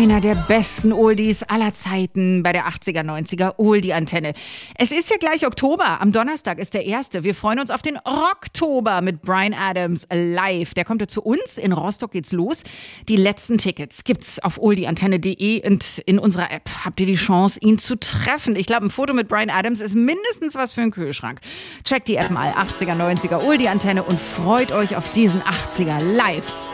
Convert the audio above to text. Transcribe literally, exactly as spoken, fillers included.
Einer der besten Oldies aller Zeiten bei der achtziger, neunziger Oldie-Antenne. Es ist ja gleich Oktober. Am Donnerstag ist der erste. Wir freuen uns auf den Rocktober mit Bryan Adams live. Der kommt ja zu uns. In Rostock geht's los. Die letzten Tickets gibt's auf oldieantenne punkt de und in unserer App habt ihr die Chance, ihn zu treffen. Ich glaube, ein Foto mit Bryan Adams ist mindestens was für einen Kühlschrank. Checkt die App mal. achtziger, neunziger Oldie-Antenne und freut euch auf diesen achtziger live.